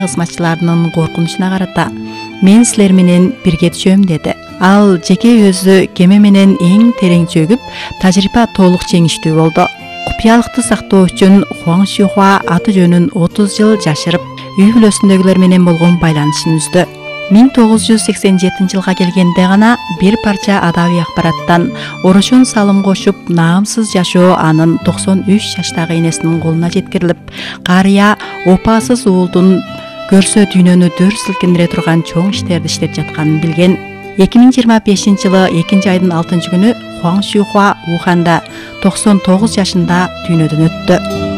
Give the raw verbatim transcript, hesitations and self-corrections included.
кызматчыларынын коркунучуна карата мен силер менен бирге түшөм деди. Ал жеке өзү кеме менен эң терең чөгүп, тажрыйба толук жеңиштүү болду. Купуялыкты сактоо үчүн Хуаң Шихуа аты жөнүн отуз жыл жашырып, үй бүлөсүндөгүлөр менен болгон байланышын үздү. миң тогуз жүз сексен жетинчи жылга келгенде гана бир парча адабий акбараттан орошун салым кошуп, наамсыз жашоо анын токсон үч жаштагы энесинин колуна жеткирилип, карыя опасыз уулдун көрсө дүйнөнү дөр силкиндире турган чоң иштерди иштеп жатканын билген. эки миң жыйырма бешинчи жылы экинчи айдын алтынчы күнү Хуаң Шихуа Уханда токсон тогуз жашында дүйнөдөн өттү.